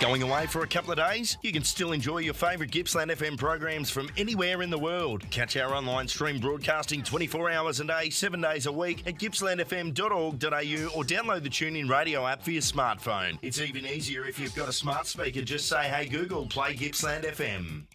Going away for a couple of days? You can still enjoy your favourite Gippsland FM programs from anywhere in the world. Catch our online stream broadcasting 24 hours a day, 7 days a week at gippslandfm.org.au or download the TuneIn Radio app for your smartphone. It's even easier if you've got a smart speaker. Just say, hey Google, play Gippsland FM.